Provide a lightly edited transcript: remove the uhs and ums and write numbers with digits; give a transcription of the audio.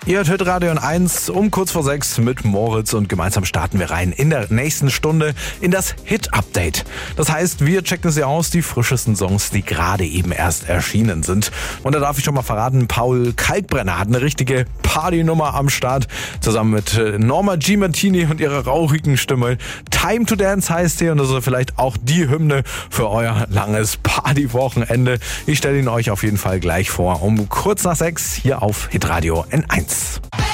Ihr hört Hitradio N1 um kurz vor 6 mit Moritz und gemeinsam starten wir rein in der nächsten Stunde in das Hit-Update. Das heißt, wir checken sie aus, die frischesten Songs, die gerade eben erst erschienen sind. Und da darf ich schon mal verraten, Paul Kalkbrenner hat eine richtige Partynummer am Start, zusammen mit Norma G. Martini und ihrer rauchigen Stimme. Time to Dance heißt sie und das ist vielleicht auch die Hymne für euer langes Partywochenende. Ich stelle ihn euch auf jeden Fall gleich vor, um kurz nach 6 hier auf Hitradio N1.